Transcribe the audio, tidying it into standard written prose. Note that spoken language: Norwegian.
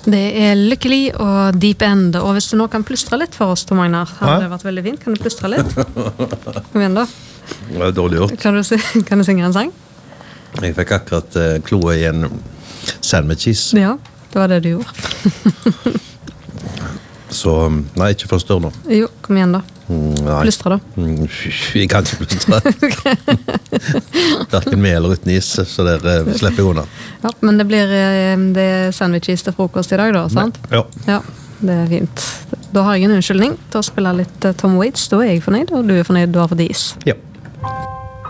Det Lykkelig og Deep End, og hvis du nå kan plystre litt for oss, Tom Agnar, hadde det vært veldig fint. Kan du plystre litt? Kom igjen da. Det dårlig gjort. Kan du synge en sang? Jeg fikk akkurat kloet i en sandwiches. Ja, det var det du gjorde. Så, nei, ikke forstør nå. Jo, kom igjen da. Plystre da. Jeg kan ikke plystre. Hverken med eller uten is, så der slipper jeg unna. Ja, men det blir sandwiches til frokost i dag da, sant? Ja. Ja, det fint. Da har jeg en unnskyldning til å spille litt Tom Waits. Da jeg fornøyd, og du fornøyd, du har fått is. Ja.